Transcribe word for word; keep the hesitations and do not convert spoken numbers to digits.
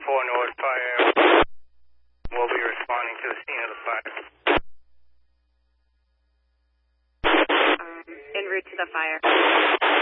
four North Fire. We'll be responding to the scene of the fire. En route to the fire.